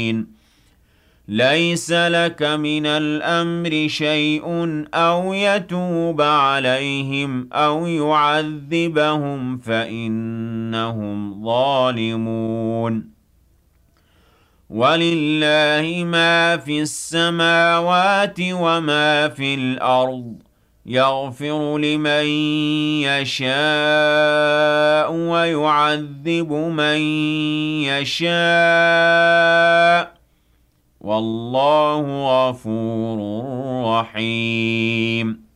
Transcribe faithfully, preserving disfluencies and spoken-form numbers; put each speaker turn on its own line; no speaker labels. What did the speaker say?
ليس لك من الأمر شيء أو يتوب عليهم أو يعذبهم فإنهم ظالمون ولله ما في السماوات وما في الأرض يغفر لمن يشاء ويعذب من يشاء والله غفور رحيم